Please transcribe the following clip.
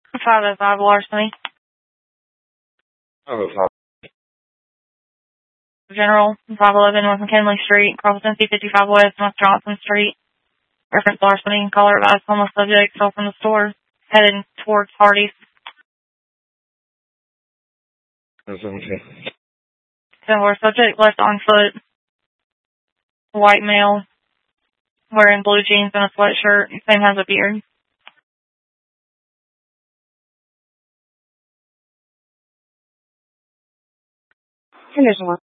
505 larceny. Oh, it's General, 511 North McKinley Street, across MC55 West, North Johnson Street. Reference larceny, caller advised homeless subject fell from the store, headed towards Hardee's. 17. 10-4 subject left on foot, white male, wearing blue jeans and a sweatshirt, same has a beard. Henderson